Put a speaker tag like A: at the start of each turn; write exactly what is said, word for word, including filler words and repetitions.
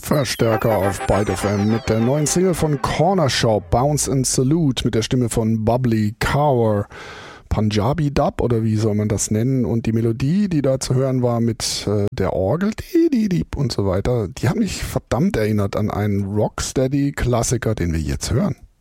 A: Verstärker auf Byte F M mit der neuen Single von Corner Shop, Bounce and Salute, mit der Stimme von Bubbly Kaur. Punjabi Dub oder wie soll man das nennen? Und die Melodie, die da zu hören war mit äh, der Orgel die, die, die, und so weiter, die hat mich verdammt erinnert an einen Rocksteady-Klassiker, den wir jetzt hören.